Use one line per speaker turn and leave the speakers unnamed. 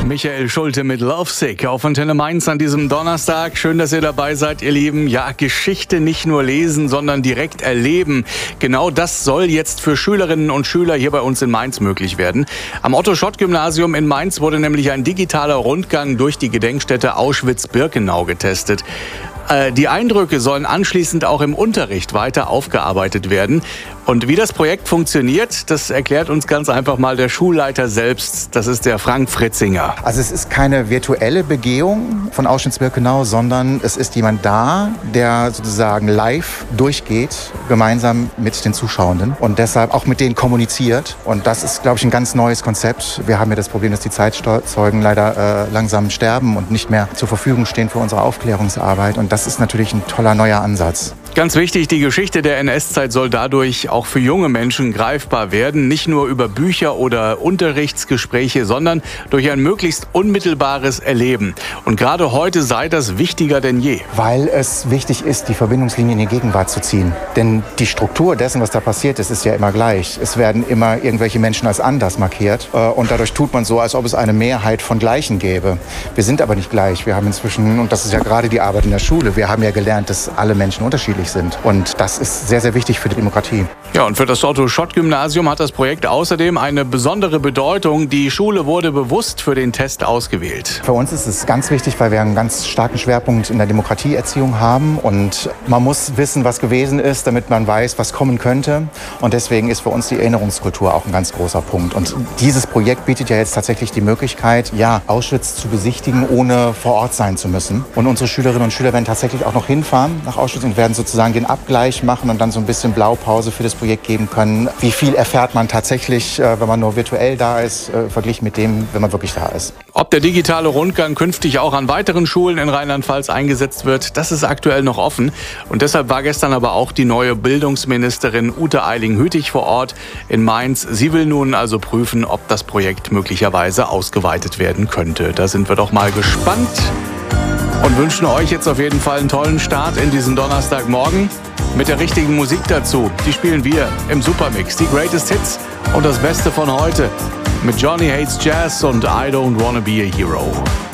Michael Schulte mit Lovesick auf Antenne Mainz an diesem Donnerstag. Schön, dass ihr dabei seid, ihr Lieben. Ja, Geschichte nicht nur lesen, sondern direkt erleben. Genau das soll jetzt für Schülerinnen und Schüler hier bei uns in Mainz möglich werden. Am Otto-Schott-Gymnasium in Mainz wurde nämlich ein digitaler Rundgang durch die Gedenkstätte Auschwitz-Birkenau getestet. Die Eindrücke sollen anschließend auch im Unterricht weiter aufgearbeitet werden. Und wie das Projekt funktioniert, das erklärt uns ganz einfach mal der Schulleiter selbst. Das ist der Frank Fritzinger.
Also es ist keine virtuelle Begehung von Auschwitz-Birkenau, sondern es ist jemand da, der sozusagen live durchgeht, gemeinsam mit den Zuschauenden und deshalb auch mit denen kommuniziert. Und das ist, glaube ich, ein ganz neues Konzept. Wir haben ja das Problem, dass die Zeitzeugen leider langsam sterben und nicht mehr zur Verfügung stehen für unsere Aufklärungsarbeit. Und das ist natürlich ein toller neuer Ansatz.
Ganz wichtig, die Geschichte der NS-Zeit soll dadurch auch für junge Menschen greifbar werden. Nicht nur über Bücher oder Unterrichtsgespräche, sondern durch ein möglichst unmittelbares Erleben. Und gerade heute sei das wichtiger denn je.
Weil es wichtig ist, die Verbindungslinie in die Gegenwart zu ziehen. Denn die Struktur dessen, was da passiert ist, ist ja immer gleich. Es werden immer irgendwelche Menschen als anders markiert. Und dadurch tut man so, als ob es eine Mehrheit von Gleichen gäbe. Wir sind aber nicht gleich. Wir haben inzwischen, und das ist ja gerade die Arbeit in der Schule, wir haben ja gelernt, dass alle Menschen unterschiedlich sind. Und das ist sehr, sehr wichtig für die Demokratie.
Ja, und für das Otto-Schott-Gymnasium hat das Projekt außerdem eine besondere Bedeutung. Die Schule wurde bewusst für den Test ausgewählt.
Für uns ist es ganz wichtig, weil wir einen ganz starken Schwerpunkt in der Demokratieerziehung haben. Und man muss wissen, was gewesen ist, damit man weiß, was kommen könnte. Und deswegen ist für uns die Erinnerungskultur auch ein ganz großer Punkt. Und dieses Projekt bietet ja jetzt tatsächlich die Möglichkeit, ja, Auschwitz zu besichtigen, ohne vor Ort sein zu müssen. Und unsere Schülerinnen und Schüler werden tatsächlich auch noch hinfahren nach Auschwitz und werden sozusagen den Abgleich machen und dann so ein bisschen Blaupause für das Projekt geben können. Wie viel erfährt man tatsächlich, wenn man nur virtuell da ist, verglichen mit dem, wenn man wirklich da ist.
Ob der digitale Rundgang künftig auch an weiteren Schulen in Rheinland-Pfalz eingesetzt wird, das ist aktuell noch offen. Und deshalb war gestern aber auch die neue Bildungsministerin Ute Eiling-Hütig vor Ort in Mainz. Sie will nun also prüfen, ob das Projekt möglicherweise ausgeweitet werden könnte. Da sind wir doch mal gespannt. Und wünschen euch jetzt auf jeden Fall einen tollen Start in diesen Donnerstagmorgen mit der richtigen Musik dazu. Die spielen wir im Supermix. Die Greatest Hits und das Beste von heute mit Johnny Hates Jazz und I Don't Wanna Be a Hero.